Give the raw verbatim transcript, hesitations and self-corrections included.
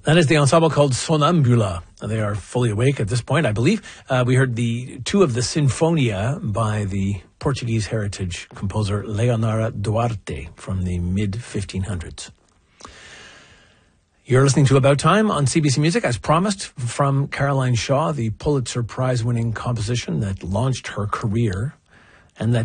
That is the ensemble called Sonambula. They are fully awake at this point, I believe. Uh, we heard the two of the Sinfonia by the Portuguese heritage composer Leonora Duarte from the mid fifteen hundreds. You're listening to About Time on C B C Music, as promised, from Caroline Shaw, the Pulitzer Prize-winning composition that launched her career and that